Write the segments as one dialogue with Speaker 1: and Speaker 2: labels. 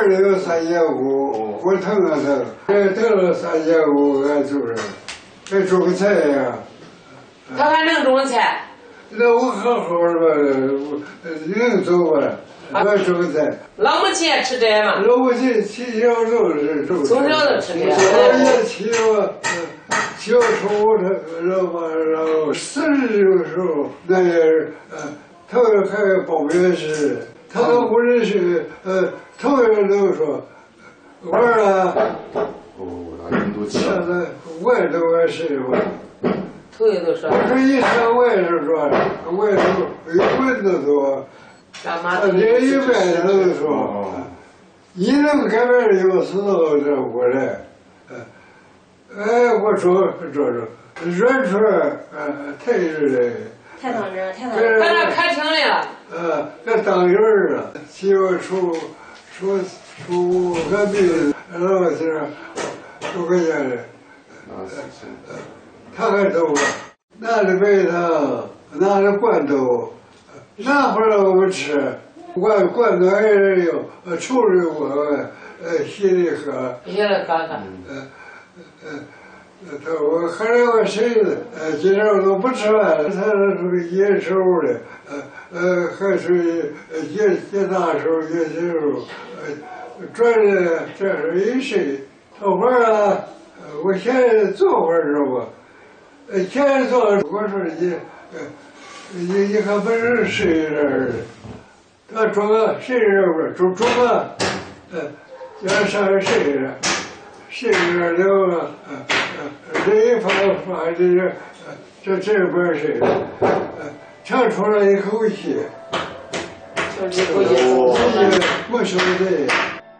Speaker 1: 儿里有3.5，我疼啊疼，疼了3.5，俺就是，还种个菜呀。
Speaker 2: 他还能种菜？
Speaker 1: 那我好好的吧，能走吧？我种个菜。
Speaker 2: 老母亲也吃这吗？
Speaker 1: 老母亲起小肉是种。
Speaker 2: 从小就吃这。
Speaker 1: 我也起我，小时候然后40的时候，那也他还报名时，他都不认识，头一都说，玩啊。现在我也都爱谁玩。
Speaker 2: 头一都说。
Speaker 1: 这一看我也是说，我也都有棍子说，连一百都说，你能改变的有时候这过来，我说软出来，太热了。
Speaker 3: 太当真，太当
Speaker 2: 真。在那开庭来
Speaker 1: 了。这当人了，媳妇出个病，然后是出个家的，他还走了，拿着白糖，拿着罐头，拿回来我们吃，罐头还是有，抽着我，稀里喝。
Speaker 2: 稀里喝喝。
Speaker 1: 他我后来我谁子，今天我都不吃饭，他是野手的，还是野大手野小手，转的这是一谁？做饭啊，我现在做饭知道不？现在做我说你还不是谁人？他做个谁人不？做个，要上谁人？谁人了？这一发这边是，唱出来一口气，我说的。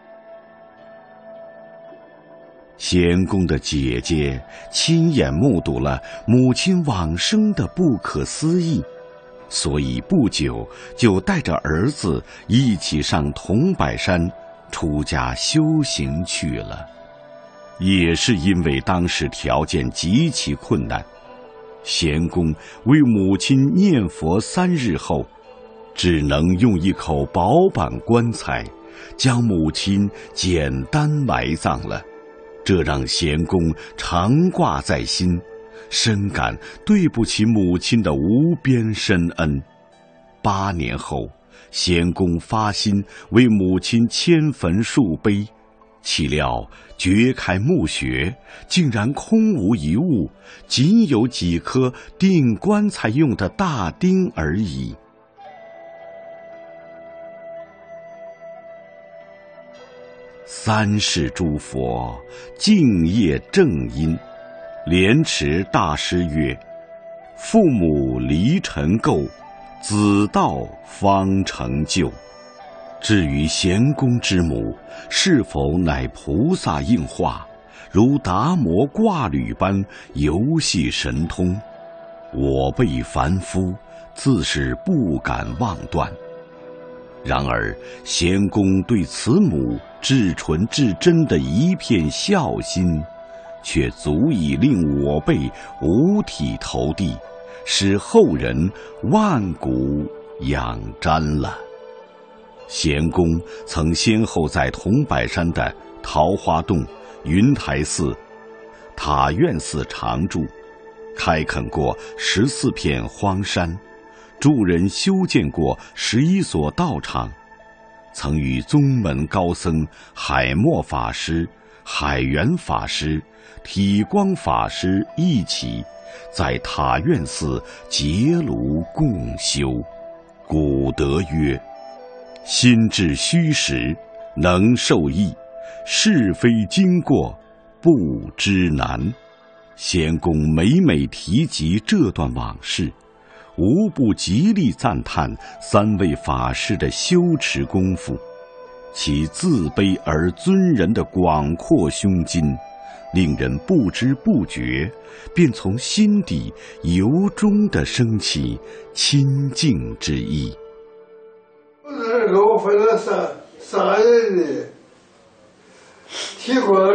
Speaker 4: 贤公的姐姐亲眼目睹了母亲往生的不可思议，所以不久就带着儿子一起上桐柏山出家修行去了。也是因为当时条件极其困难，贤公为母亲念佛3日后，只能用一口薄板棺材将母亲简单埋葬了。这让贤公常挂在心，深感对不起母亲的无边深恩。8年后，贤公发心为母亲迁坟树碑，岂料掘开墓穴，竟然空无一物，仅有几颗钉棺材用的大钉而已。3世诸佛敬业正因，莲池大师曰：父母离尘垢，子道方成就。至于贤公之母是否乃菩萨应化，如达摩挂履般游戏神通，我辈凡夫自是不敢妄断。然而贤公对此母至纯至真的一片孝心，却足以令我辈五体投地，使后人万古仰瞻了。贤公曾先后在桐柏山的桃花洞、云台寺、塔院寺常住，开垦过14片荒山，助人修建过11所道场，曾与宗门高僧海默法师、海源法师、体光法师一起在塔院寺结庐共修。古德曰：心至虚实，能受益；是非经过，不知难。贤公每每提及这段往事，无不极力赞叹3位法师的修持功夫，其自卑而尊人的广阔胸襟，令人不知不觉便从心底由衷地升起亲近之意。
Speaker 1: 给我分了三人的，提光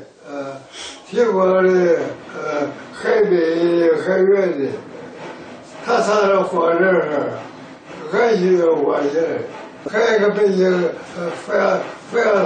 Speaker 1: 的，海北海远的，他仨人活这儿，俺就要活下来，还有个北京，非要